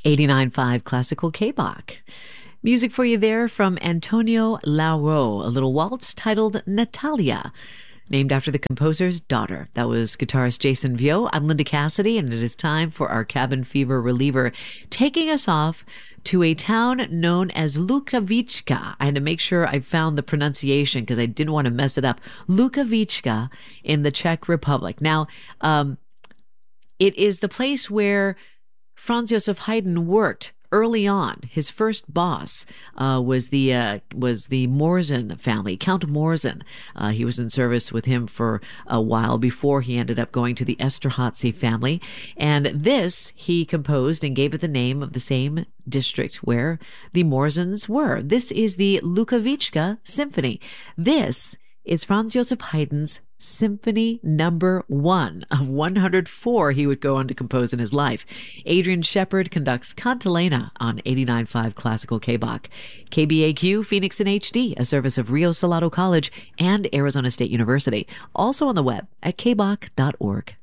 89.5 Classical K-Bach. Music for you there from Antonio Lauro, a little waltz titled Natalia, named after the composer's daughter. That was guitarist Jason Vio. I'm Linda Cassidy, and it is time for our cabin fever reliever, taking us off to a town known as Lukavichka. I had to make sure I found the pronunciation because I didn't want to mess it up. Lukavichka in the Czech Republic. Now, it is the place where Franz Joseph Haydn worked early on. His first boss was the Morzin family, Count Morzin. He was in service with him for a while before he ended up going to the Esterházy family. And this he composed and gave it the name of the same district where the Morzins were. This is the Lukavichka Symphony. This is Franz Joseph Haydn's Symphony number 1 of 104 he would go on to compose in his life. Adrian Shepard conducts Cantilena on 89.5 Classical K-Bach. KBAQ Phoenix in HD, a service of Rio Salado College and Arizona State University. Also on the web at kbach.org.